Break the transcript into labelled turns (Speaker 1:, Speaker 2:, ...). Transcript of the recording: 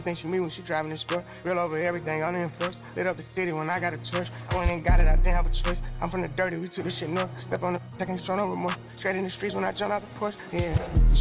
Speaker 1: think she me when she driving this truck. Real over everything, on the enforce. Lit up the city when I got a torch. I went and got it, I didn't have a choice. I'm from the dirty, we took this shit north. Step on the second, show no remorse. Straight in the streets when I jump out the porch. Yeah.